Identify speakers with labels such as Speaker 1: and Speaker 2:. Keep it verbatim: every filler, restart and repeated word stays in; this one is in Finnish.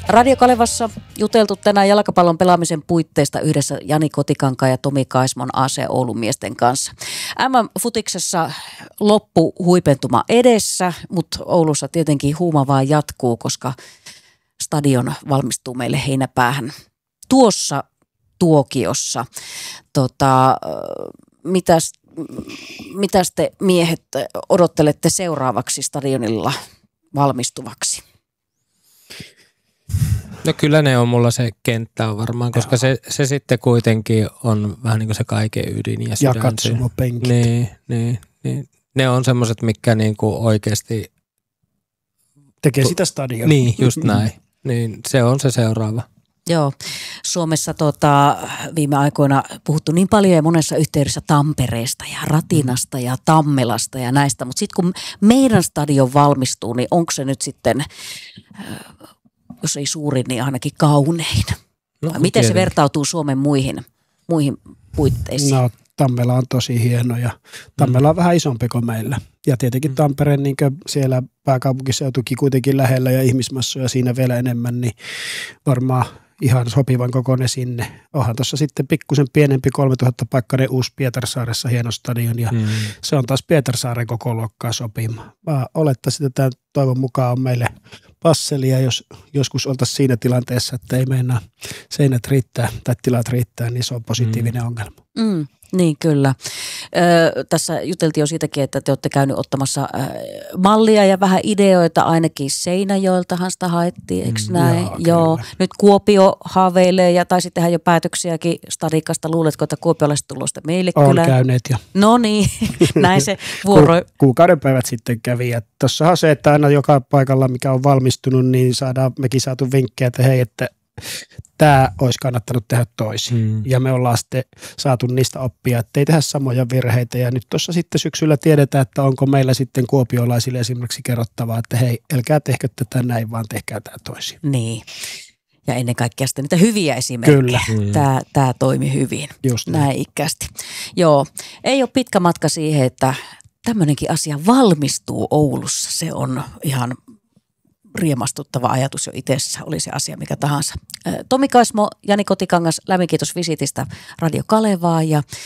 Speaker 1: Radio Kalevassa juteltu tänään jalkapallon pelaamisen puitteista yhdessä Jani Kotikankaan ja Tomi Kaismon A C Oulun miesten kanssa. M M-futiksessa loppuhuipentuma edessä, mutta Oulussa tietenkin huuma vaan jatkuu, koska stadion valmistuu meille heinäpäähän tuossa tuokiossa. Tota, mitäs, mitäs te miehet odottelette seuraavaksi stadionilla valmistuvaksi?
Speaker 2: No kyllä ne on mulla se kenttä on varmaan, koska se, se sitten kuitenkin on vähän niin kuin se kaiken ydin ja sydän.
Speaker 3: Ja katsomopenkit.
Speaker 2: Niin, niin, niin. Ne on semmoiset, mitkä niin kuin oikeasti
Speaker 3: tekee sitä stadionia.
Speaker 2: Niin, just näin. Niin se on se seuraava.
Speaker 1: Joo, Suomessa tota, viime aikoina puhuttu niin paljon ja monessa yhteydessä Tampereesta ja Ratinasta ja Tammelasta ja näistä, mutta sitten kun meidän stadion valmistuu, niin onko se nyt sitten, jos ei suurin, niin ainakin kaunein? No, miten tiedän. Se vertautuu Suomen muihin, muihin puitteisiin?
Speaker 3: No, Tammela on tosi hieno ja Tammela on mm. vähän isompi kuin meillä. Ja tietenkin Tampere, niin siellä pääkaupunkiseutukin kuitenkin lähellä ja ihmismassoja siinä vielä enemmän, niin varmaan ihan sopivan kokoinen sinne. Onhan tuossa sitten pikkusen pienempi kolmetuhatta paikkainen uusi Pietarsaaressa hieno stadion ja mm. se on taas Pietarsaaren koko luokkaa sopima. Mä olettaisin, että tämä toivon mukaan on meille passelia, jos joskus oltaisiin siinä tilanteessa, että ei meinaa seinät riittää tai tilat riittää, niin se on positiivinen mm. ongelma.
Speaker 1: Mm. Niin kyllä. Ö, tässä juteltiin jo siitäkin, että te olette käynyt ottamassa ö, mallia ja vähän ideoita ainakin Seinäjoeltahan sitä haettiin, eikö näin? Joo, Joo. Nyt Kuopio haaveilee ja taisi tehdä jo päätöksiäkin stadikasta. Luuletko, että kuopiolaiset tullut sitä meille
Speaker 3: Olen
Speaker 1: kyllä?
Speaker 3: käyneet jo.
Speaker 1: No niin, näin se vuoro.
Speaker 3: Ku, kuukauden päivät sitten kävi. Tuossahan on se, että aina joka paikalla, mikä on valmistunut, niin saadaan mekin saatu vinkkejä, että hei, että tämä olisi kannattanut tehdä toisin. Mm. Ja me ollaan sitten saatu niistä oppia, että ei tehdä samoja virheitä. Ja nyt tuossa sitten syksyllä tiedetään, että onko meillä sitten kuopiolaisille esimerkiksi kerrottavaa, että hei, älkää tehkö tätä näin, vaan tehkää tämä toisin.
Speaker 1: Niin. Ja ennen kaikkea sitten niitä hyviä esimerkkejä.
Speaker 3: Kyllä.
Speaker 1: Mm. Tämä, tämä toimi hyvin.
Speaker 3: Just näin.
Speaker 1: Näin ikästi. Joo, ei ole pitkä matka siihen, että tämmöinenkin asia valmistuu Oulussa. Se on ihan riemastuttava ajatus jo itsessä, oli se asia mikä tahansa. Tomi Kaismo, Jani Kotikangas, lämmin kiitos visitistä Radio Kalevaan ja